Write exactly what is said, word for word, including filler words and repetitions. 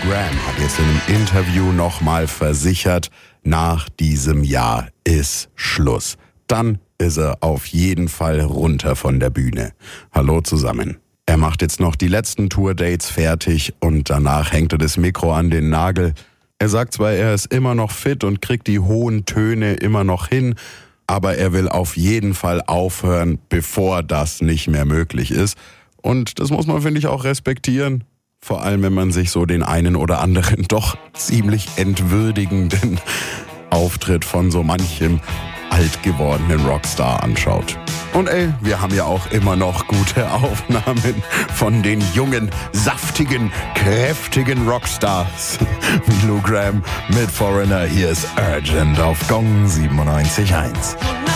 Graham hat jetzt in einem Interview nochmal versichert, nach diesem Jahr ist Schluss. Dann ist er auf jeden Fall runter von der Bühne. Hallo zusammen. Er macht jetzt noch die letzten Tourdates fertig und danach hängt er das Mikro an den Nagel. Er sagt zwar, er ist immer noch fit und kriegt die hohen Töne immer noch hin, aber er will auf jeden Fall aufhören, bevor das nicht mehr möglich ist. Und das muss man, finde ich, auch respektieren. Vor allem, wenn man sich so den einen oder anderen doch ziemlich entwürdigenden Auftritt von so manchem alt gewordenen Rockstar anschaut. Und ey, wir haben ja auch immer noch gute Aufnahmen von den jungen, saftigen, kräftigen Rockstars wie Lou Gramm mit Foreigner. Hier ist Urgent auf Gong siebenundneunzig Komma eins.